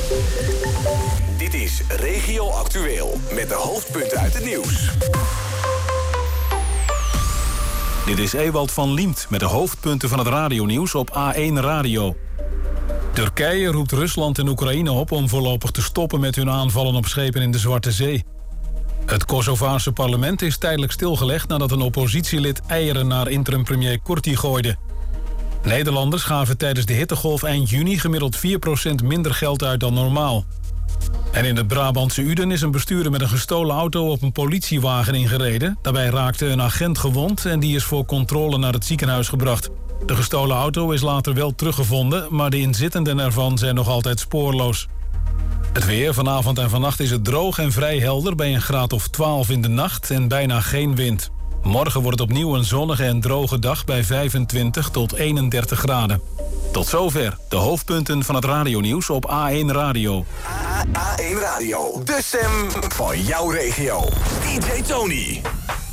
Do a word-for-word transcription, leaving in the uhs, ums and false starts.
Dit is Regio Actueel met de hoofdpunten uit het nieuws. Dit is Ewald van Liemt met de hoofdpunten van het radionieuws op A één Radio. Turkije roept Rusland en Oekraïne op om voorlopig te stoppen met hun aanvallen op schepen in de Zwarte Zee. Het Kosovaarse parlement is tijdelijk stilgelegd nadat een oppositielid eieren naar interim-premier Kurti gooide. Nederlanders gaven tijdens de hittegolf eind juni gemiddeld vier procent minder geld uit dan normaal. En in het Brabantse Uden is een bestuurder met een gestolen auto op een politiewagen ingereden. Daarbij raakte een agent gewond en die is voor controle naar het ziekenhuis gebracht. De gestolen auto is later wel teruggevonden, maar de inzittenden ervan zijn nog altijd spoorloos. Het weer, vanavond en vannacht is het droog en vrij helder bij een graad of twaalf in de nacht en bijna geen wind. Morgen wordt het opnieuw een zonnige en droge dag bij vijfentwintig tot eenendertig graden. Tot zover de hoofdpunten van het radionieuws op A één Radio. A één Radio, de stem van jouw regio. D J Tony.